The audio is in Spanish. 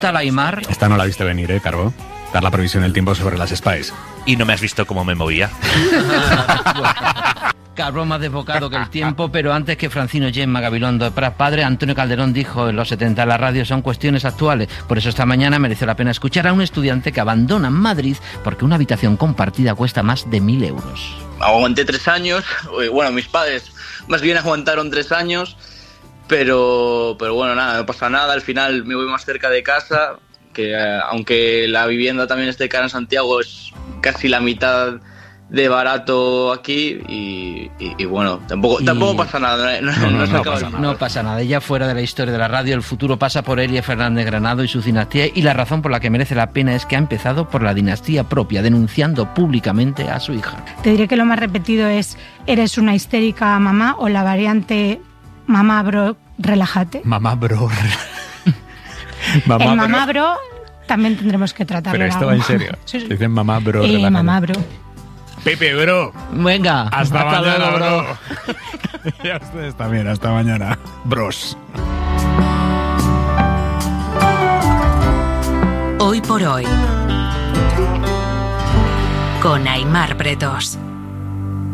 tal Aimar? Esta no la viste venir, Carbo. Dar la previsión del tiempo sobre las Spice. Y no me has visto cómo me movía. Carbo más desbocado que el tiempo, pero antes que Francino Gemma Gabilondo de Prat padre, Antonio Calderón dijo en los 70: la radio son cuestiones actuales. Por eso esta mañana mereció la pena escuchar a un estudiante que abandona Madrid porque una habitación compartida cuesta más de 1.000 euros. Aguanté 3 años, bueno, mis padres más bien aguantaron 3 años, pero bueno, nada, no pasa nada, al final me voy más cerca de casa, que aunque la vivienda también esté cara en Santiago, es casi la mitad de barato aquí y bueno, tampoco pasa nada, No pasa nada, ya fuera de la historia de la radio, el futuro pasa por Elia Fernández Granado y su dinastía, y la razón por la que merece la pena es que ha empezado por la dinastía propia, denunciando públicamente a su hija. Te diré que lo más repetido es: eres una histérica mamá, o la variante mamá bro, relájate. Mamá bro. El mamá bro también tendremos que tratarlo. Pero esto va en serio. Sí. Dicen mamá bro, relájate. Mamá bro. Pepe, bro. Venga, hasta mañana, luego, bro. Y a ustedes también, hasta mañana, bros. Hoy por hoy, con Aimar Bretos.